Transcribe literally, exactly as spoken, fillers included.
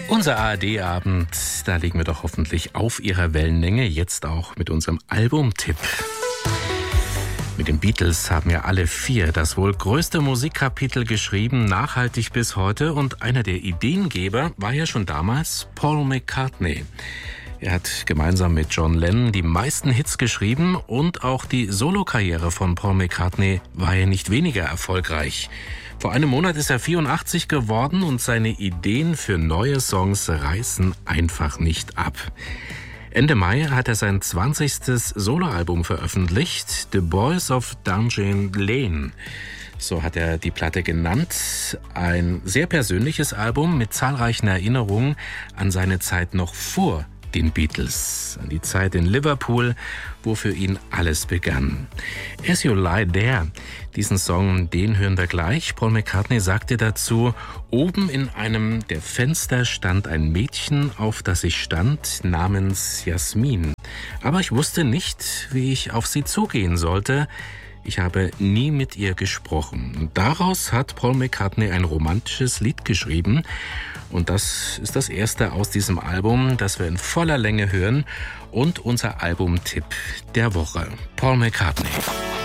Unser A R D-Abend, da liegen wir doch hoffentlich auf Ihrer Wellenlänge, jetzt auch mit unserem Albumtipp. Mit den Beatles haben ja alle vier das wohl größte Musikkapitel geschrieben, nachhaltig bis heute. Und einer der Ideengeber war ja schon damals Paul McCartney. Er hat gemeinsam mit John Lennon die meisten Hits geschrieben und auch die Solokarriere von Paul McCartney war ja nicht weniger erfolgreich. Vor einem Monat ist er vierundachtzig geworden und seine Ideen für neue Songs reißen einfach nicht ab. Ende Mai hat er sein zwanzigstes Soloalbum veröffentlicht, The Boys of Dungeon Lane. So hat er die Platte genannt. Ein sehr persönliches Album mit zahlreichen Erinnerungen an seine Zeit noch vor den Beatles, an die Zeit in Liverpool, wo für ihn alles begann. As You Lie There, diesen Song, den hören wir gleich. Paul McCartney sagte dazu: Oben in einem der Fenster stand ein Mädchen, auf das ich stand, namens Jasmin. Aber ich wusste nicht, wie ich auf sie zugehen sollte. Ich habe nie mit ihr gesprochen. Und daraus hat Paul McCartney ein romantisches Lied geschrieben. Und das ist das erste aus diesem Album, das wir in voller Länge hören. Und unser Albumtipp der Woche: Paul McCartney.